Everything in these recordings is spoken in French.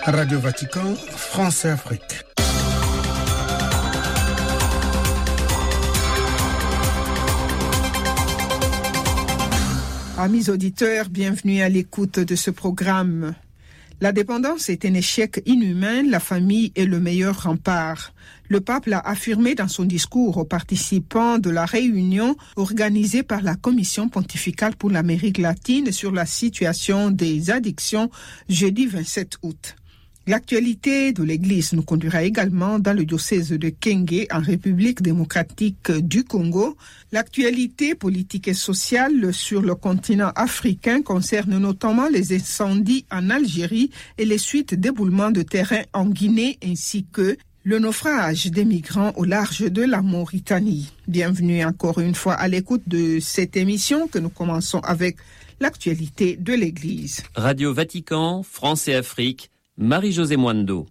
Radio Vatican, France et Afrique. Amis auditeurs, bienvenue à l'écoute de ce programme. La dépendance est un échec inhumain, la famille est le meilleur rempart. Le pape l'a affirmé dans son discours aux participants de la réunion organisée par la Commission pontificale pour l'Amérique latine sur la situation des addictions jeudi 27 août. L'actualité de l'Église nous conduira également dans le diocèse de Kenge, en République démocratique du Congo. L'actualité politique et sociale sur le continent africain concerne notamment les incendies en Algérie et les suites d'éboulements de terrain en Guinée, ainsi que le naufrage des migrants au large de la Mauritanie. Bienvenue encore une fois à l'écoute de cette émission que nous commençons avec l'actualité de l'Église. Radio Vatican, France et Afrique. Marie-Josée Mwando.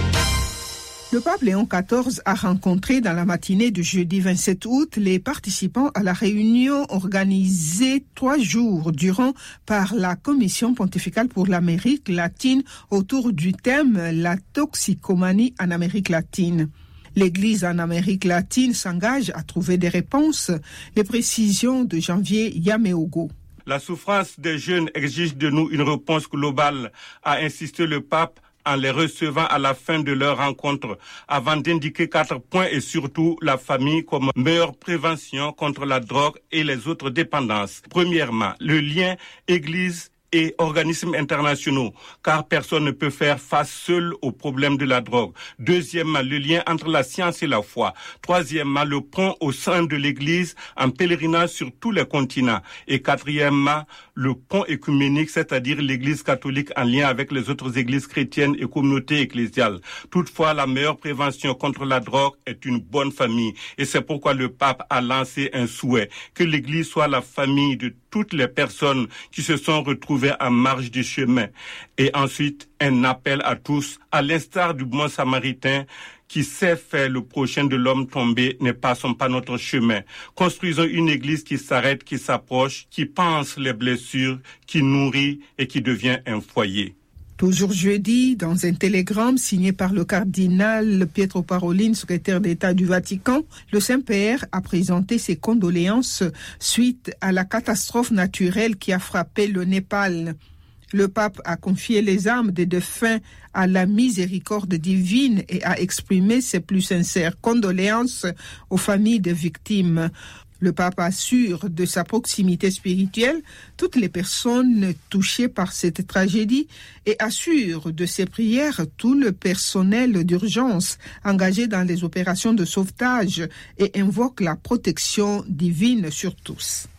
Le pape Léon XIV a rencontré dans la matinée du jeudi 27 août les participants à la réunion organisée 3 jours durant par la Commission pontificale pour l'Amérique latine autour du thème « La toxicomanie en Amérique latine ». L'Église en Amérique latine s'engage à trouver des réponses. Les précisions de Janvier Yameogo. La souffrance des jeunes exige de nous une réponse globale, a insisté le pape en les recevant à la fin de leur rencontre, avant d'indiquer 4 points et surtout la famille comme meilleure prévention contre la drogue et les autres dépendances. Premièrement, le lien Église et organismes internationaux, car personne ne peut faire face seul au problème de la drogue. Deuxièmement, le lien entre la science et la foi. Troisièmement, le pont au sein de l'Église en pèlerinage sur tous les continents. Et quatrièmement, le pont œcuménique, c'est-à-dire l'Église catholique en lien avec les autres églises chrétiennes et communautés ecclésiales. Toutefois, la meilleure prévention contre la drogue est une bonne famille. Et c'est pourquoi le pape a lancé un souhait, que l'Église soit la famille de toutes les personnes qui se sont retrouvées en marge du chemin. Et ensuite, un appel à tous, à l'instar du bon samaritain qui sait faire le prochain de l'homme tombé, ne passons pas notre chemin. Construisons une église qui s'arrête, qui s'approche, qui pense les blessures, qui nourrit et qui devient un foyer. Toujours jeudi, dans un télégramme signé par le cardinal Pietro Parolin, secrétaire d'État du Vatican, le Saint-Père a présenté ses condoléances suite à la catastrophe naturelle qui a frappé le Népal. Le pape a confié les âmes des défunts à la miséricorde divine et a exprimé ses plus sincères condoléances aux familles des victimes. Le pape assure de sa proximité spirituelle toutes les personnes touchées par cette tragédie et assure de ses prières tout le personnel d'urgence engagé dans les opérations de sauvetage et invoque la protection divine sur tous.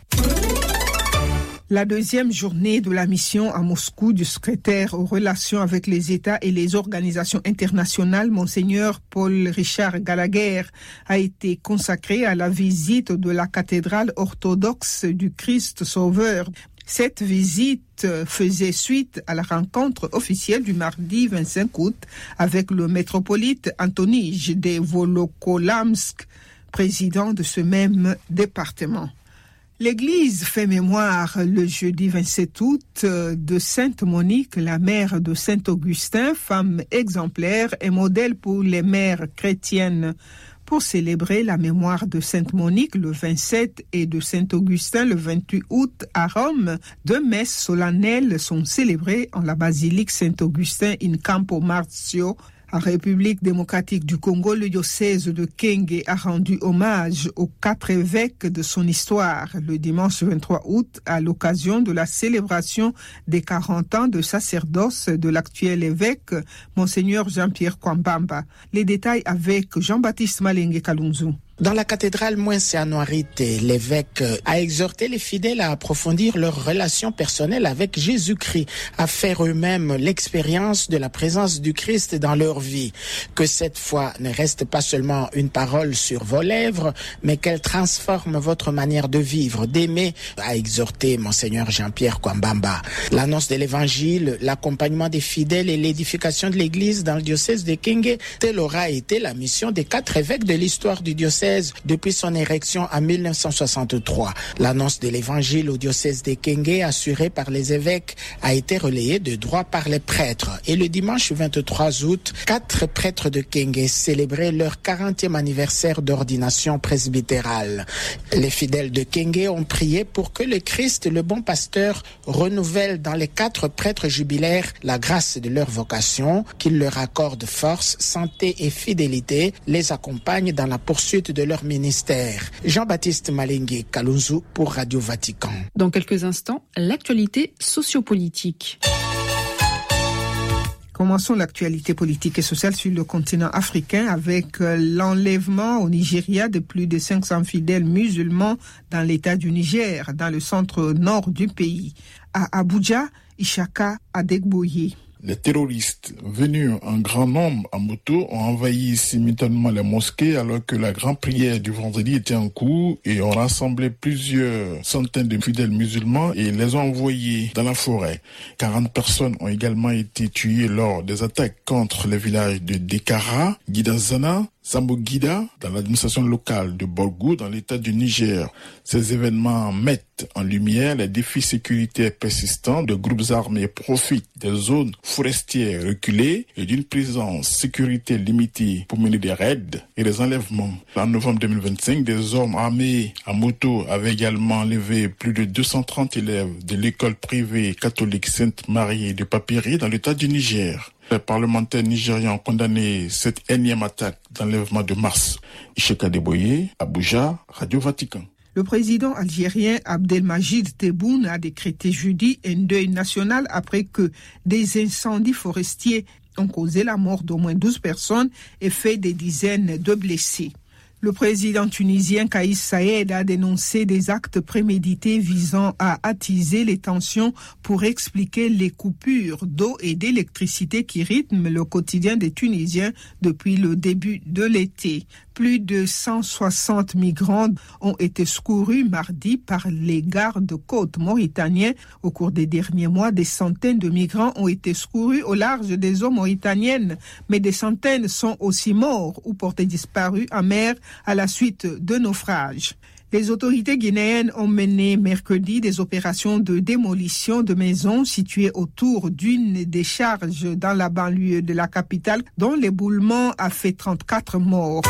La deuxième journée de la mission à Moscou du secrétaire aux relations avec les États et les organisations internationales, Monseigneur Paul-Richard Gallagher, a été consacrée à la visite de la cathédrale orthodoxe du Christ Sauveur. Cette visite faisait suite à la rencontre officielle du mardi 25 août avec le métropolite Antonij de Volokolamsk, président de ce même département. L'Église fait mémoire le jeudi 27 août de Sainte Monique, la mère de Saint Augustin, femme exemplaire et modèle pour les mères chrétiennes. Pour célébrer la mémoire de Sainte Monique le 27 et de Saint Augustin le 28 août à Rome, 2 messes solennelles sont célébrées en la basilique Saint-Augustin in Campo Marzio. En République démocratique du Congo, le diocèse de Kenge a rendu hommage aux 4 évêques de son histoire le dimanche 23 août à l'occasion de la célébration des 40 ans de sacerdoce de l'actuel évêque, Monseigneur Jean-Pierre Kwambamba. Les détails avec Jean-Baptiste Malenge Kalunzu. Dans la cathédrale Mwense-Anuarite, l'évêque a exhorté les fidèles à approfondir leur relation personnelle avec Jésus-Christ, à faire eux-mêmes l'expérience de la présence du Christ dans leur vie. Que cette foi ne reste pas seulement une parole sur vos lèvres, mais qu'elle transforme votre manière de vivre, d'aimer, a exhorté Monseigneur Jean-Pierre Kwambamba. L'annonce de l'évangile, l'accompagnement des fidèles et l'édification de l'église dans le diocèse de Kenge, telle aura été la mission des 4 évêques de l'histoire du diocèse diocèse depuis son érection en 1963. L'annonce de l'évangile au diocèse de Kenge, assurée par les évêques, a été relayée de droit par les prêtres. Et le dimanche 23 août, 4 prêtres de Kenge célébraient leur 40e anniversaire d'ordination presbytérale. Les fidèles de Kenge ont prié pour que le Christ, le bon pasteur, renouvelle dans les 4 prêtres jubilaires la grâce de leur vocation, qu'il leur accorde force, santé et fidélité, les accompagne dans la poursuite de leur ministère. Jean-Baptiste Malengue Kalunzu pour Radio Vatican. Dans quelques instants, l'actualité sociopolitique. Commençons l'actualité politique et sociale sur le continent africain avec l'enlèvement au Nigeria de plus de 500 fidèles musulmans dans l'état du Niger, dans le centre-nord du pays. À Abuja, Ishaka Adegboye. Les terroristes venus en grand nombre en moto ont envahi simultanément les mosquées alors que la grande prière du vendredi était en cours et ont rassemblé plusieurs centaines de fidèles musulmans et les ont envoyés dans la forêt. 40 personnes ont également été tuées lors des attaques contre les villages de Dekara, Gidazana, Zambogida, dans l'administration locale de Borgou, dans l'état du Niger. Ces événements mettent en lumière les défis sécuritaires persistants. De groupes armés profitent des zones forestières reculées et d'une présence sécurité limitée pour mener des raids et des enlèvements. En novembre 2025, des hommes armés à moto avaient également enlevé plus de 230 élèves de l'école privée catholique Sainte-Marie de Papiri dans l'état du Niger. Les parlementaires nigérians ont condamné cette énième attaque d'enlèvement de mars. Ishaka Adegboye, Abuja, Radio Vatican. Le président algérien Abdelmajid Tebboune a décrété jeudi un deuil national après que des incendies forestiers ont causé la mort d'au moins 12 personnes et fait des dizaines de blessés. Le président tunisien Kais Saied a dénoncé des actes prémédités visant à attiser les tensions pour expliquer les coupures d'eau et d'électricité qui rythment le quotidien des Tunisiens depuis le début de l'été. Plus de 160 migrants ont été secourus mardi par les gardes-côtes mauritaniens. Au cours des derniers mois, des centaines de migrants ont été secourus au large des eaux mauritaniennes, mais des centaines sont aussi morts ou portés disparus en mer à la suite de naufrages. Les autorités guinéennes ont mené mercredi des opérations de démolition de maisons situées autour d'une décharge dans la banlieue de la capitale, dont l'éboulement a fait 34 morts.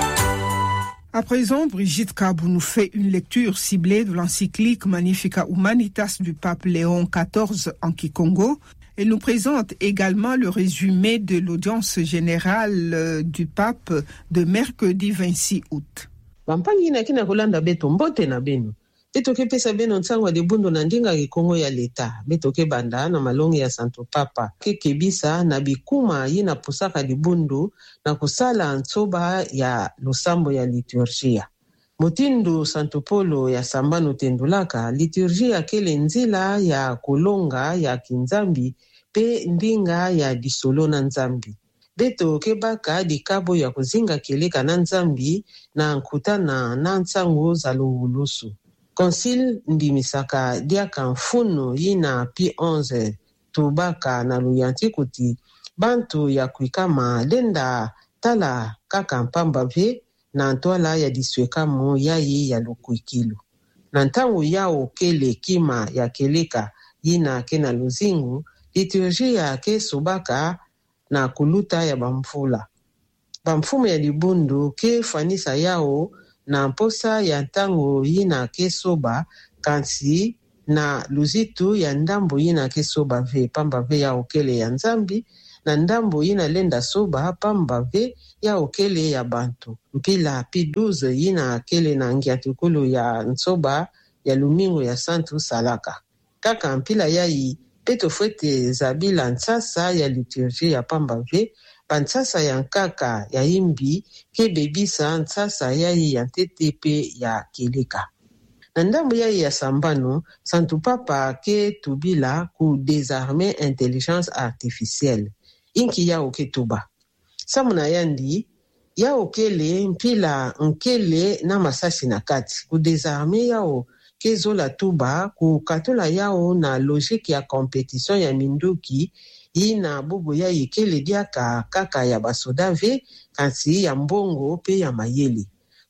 À présent, Brigitte Kabou nous fait une lecture ciblée de l'encyclique Magnificat Humanitas du pape Léon XIV en Kikongo. Elle nous présente également le résumé de l'audience générale du pape de mercredi 26 août. Bampangi na kina kulanda beto mbote na benu. Beto ke pesa beno nsangwa de bundo na ndinga Kikongo ya leta. Beto ke banda na malongi ya Santo Papa. Ke kebisa na bikuma yina pusaka di bundu na kusala nsoba ya lusambo ya liturgia. Motindo Santo Polo ya sambano tendulaka, liturgia kele nzila ya kolonga ya kinzambi pe ndinga ya disolo na nzambi. Beto kebaka di kabo ya kuzinga keleka na nzambi na nkutana na nsango za luhulusu. Konsil ndimisaka diaka mfuno yina pi 11 tubaka na luyanti kuti bantu ya kuikama lenda tala kaka mpamba ve na ntwala ya diswekamo yayi ya lukuikilu. Na ntangu yao kele kima ya keleka yina kena luzingu, liturgia ke subaka na kuluta ya bamfula. Bamfumu ya libundu ke fanisa yao na mposa ya ntango yina ke soba kansi na luzitu ya ndambo yina ke soba ve pamba ve ya okele ya nzambi na ndambo yina lenda soba pamba ve ya okele ya bantu. Mpila P12 yina kele na ngiatukulu ya nsoba ya lumingo ya Santu Salaka. Kaka mpila yayi peto fwete zabila nsasa ya liturgie ya pamba ve pansasa ya nkaka ya imbi ke bebisa nsasa yayi ya ntetepe ya keleka. Na ndambo yayi ya sambano, Santu Papa ke tubila ku désarmer intelligence artificielle. Inki ya oketuba. Samuna yandi, ya okele mpila nkele na masasi na kati. Ku désarmer yao kezola tuba ku katola yao na logique ya compétition ya minduki yina bubu ya ikele diaka kaka ya basoda ve kansi ya mbongo pe ya mayele.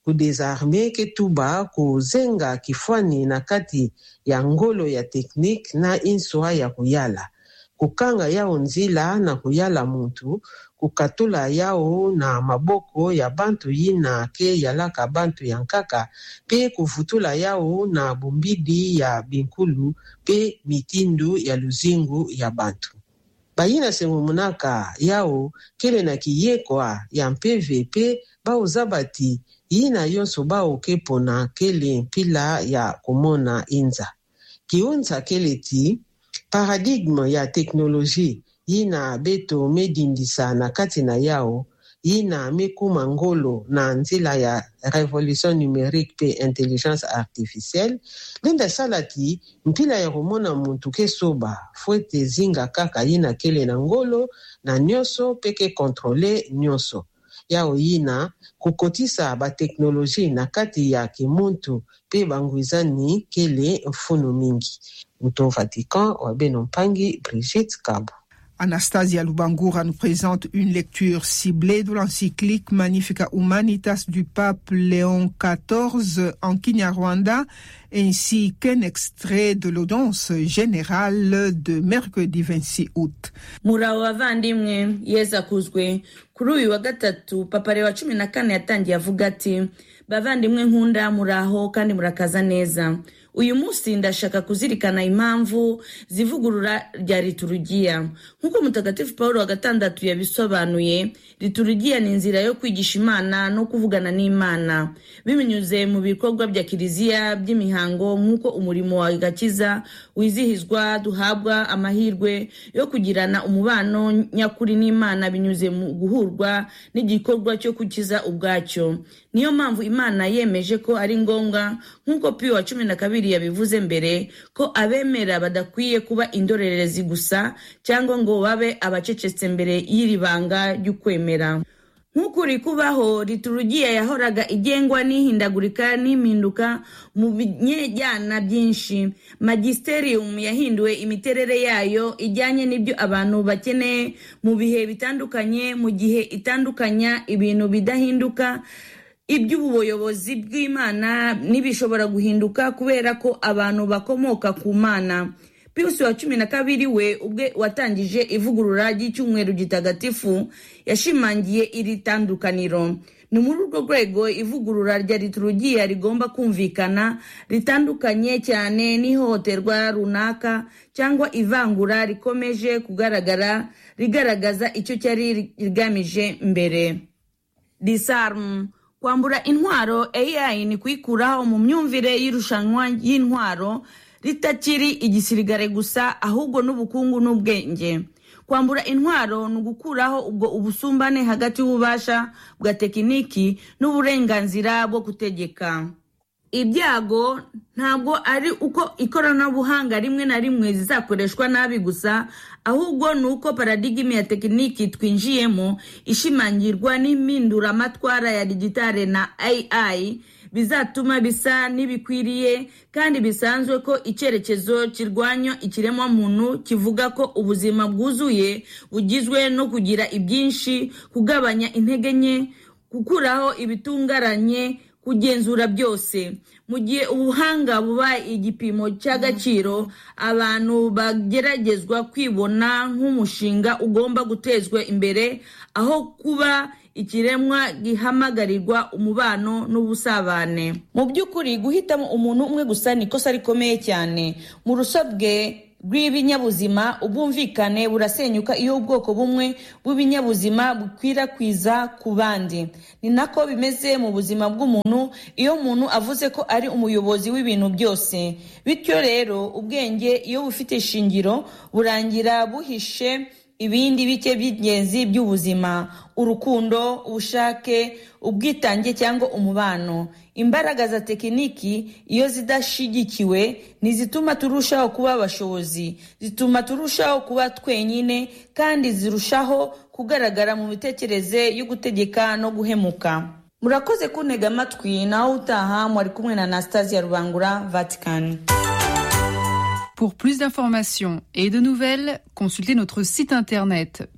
kudesarme ketuba kuzenga kifwani na kati ya ngolo ya teknik na inswa ya kuyala. Kukanga yao nzila na kuyala muntu, kukatula yao na maboko ya bantu yina ke yalaka bantu yankaka, pe kufutula yao na bumbidi ya binkulu, pe mitindu ya luzingu ya bantu. Bayina semumunaka yao kele na kiyekwa ya PVP bao zabati yina yonso bao kepona kele mpila ya kumona inza. Kiunza kele ti paradigme ya teknoloji yina beto medindisa na kati na yao yina mekuma ngolo na nzila ya revolution numérique pe intelligence artificielle. Linda salati mpila ya kumona muntu kesoba fuete zinga kaka yina kele na ngolo na nyoso peke kontrole nyoso. Yao yina kukotisa ba teknoloji na kati ya kimuntu pe banguizani kele mfunu mingi. Mouton Vatican, Wabeno Mpangi, Brigitte Kabo. Anastasia Lubangoura nous présente une lecture ciblée de l'encyclique Magnificat Humanitas du pape Léon XIV en Kinyarwanda, ainsi qu'un extrait de l'audience générale de mercredi 26 août. Muraho bavandimwe, Yesu akuzwe. Kuri uyu wa gatatu papa Leo wa 14 yatangiye avuga ati bavandimwe nkunda muraho kandi murakaza neza. Uyu munsi ndashaka kuzirikana impamvu zivugurura rya liturujia. Nkuko mutagatifu Paulo wa gatandatu yabisobanuye, liturujia ni inzira yo kwigisha Imana no kuvugana n'Imana. Bimenyuze mu bikorwa bya kiliziya by'imihango nkuko umurimo wa gakiza wizihizwa, duhabwa amahirwe yo kugirana umubano nyakuri n'Imana binyuze mu guhurwa n'igikorwa cyo kukiza ubwacyo. Niyo mpamvu Imana yemeje ko ari ngombwa nkuko Pio wa 12 yabivuze mbere ko abemera badakwiye kuba indorerezi gusa cyangwa ngo babe abacecetse mbere y'iribanga ry'ukwemera. Nk'ukuri kubaho, liturujia yahoraga igengwa n'ihindagurika n'impinduka mu binyejyana byinshi. Magisterium yahinduwe imiterere yayo ijyanye n'ibyo abantu bakeneye mu bihe bitandukanye, mu gihe itandukanya ibintu bidahinduka. Iby'ubuyobozi bw'Imana nibishobora guhinduka kubera ko abantu bakomoka ku Mana. Pius wa 12 we ubwe watangije ivugurura ry'icyumweru gitagatifu yashimangiye iri tandukaniro. Ni muri urwo rwego ivugurura rya liturujia rigomba kumvikana ritandukanye cyane n'ihohoterwa runaka cyangwa ivangura rikomeje kugaragara rigaragaza icyo cyari rigamije mbere. Disarm kwambura intwaro AI ni kwikuraho mu myumvire y'irushanwa y'intwaro ritakiri igisirigare gusa ahubwo n'ubukungu n'ubwenge. Kwambura intwaro nugukuraho ubwo ubusumbane hagati y'ububasha bwa tekiniki n'uburenganzira bwo kutegeka. Ibyago ntabwo ari uko ikoranabuhanga rimwe na rimwe zizakoreshwa nabi gusa, ahubwo nuko paradigme ya tekiniki twinjiyemo ishimangirwa n'impindura amatwara ya digitale na AI bizatuma bisa nibikwiriye kandi bisanzwe ko icyerekezo kirwanya ikiremwa muntu kivuga ko ubuzima bwuzuye bugizwe no kugira ibyinshi, kugabanya intege nke, gukuraho ibitungaranye, kugenzura byose. Mu gihe ubuhanga buba igipimo cy'agaciro, abantu bageragezwa kwibona nk'umushinga ugomba gutezwa imbere aho kuba ikiremwa gihamagarirwa umubano n'ubusabane. Mu by'ukuri guhitamo umuntu umwe gusa ni ikosa rikomeye cyane. Mu rusobwe rw'ibinyabuzima ubumvikane burasenyuka iyo ubwoko bumwe bw'ibinyabuzima bukwirakwiza ku bandi. Ni nako bimeze mu buzima bw'umuntu iyo umuntu avuze ko ari umuyobozi w'ibintu byose. Bityo rero ubwenge iyo bufite ishingiro burangira buhishe ibindi bike by'ingenzi by'ubuzima: urukundo, ubushake, ubwitange cyangwa umubano. Imbaraga za tekiniki iyo zidashigikiwe nizituma turushaho kuba abashobozi, zituma turushaho kuba twenyine kandi zirushaho kugaragara mu mitekerereze yo gutegeka no guhemuka. Murakoze kuntega amatwi, naho utaha mwari kumwe na Anastasia Rubangura, Vatican. Pour plus d'informations et de nouvelles, consultez notre site internet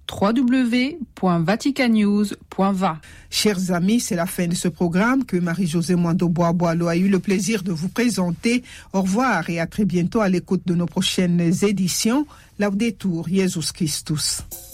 www.vaticanews.va. Chers amis, c'est la fin de ce programme que Marie-Josée Mwando-Bois-Boileau a eu le plaisir de vous présenter. Au revoir et à très bientôt à l'écoute de nos prochaines éditions. Laudetur Jesus Christus.